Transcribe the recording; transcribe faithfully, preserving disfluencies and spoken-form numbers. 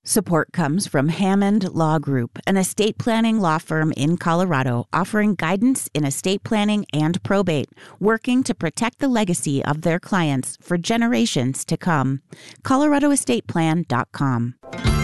Support comes from Hammond Law Group, an estate planning law firm in Colorado offering guidance in estate planning and probate, working to protect the legacy of their clients for generations to come. colorado estate plan dot com.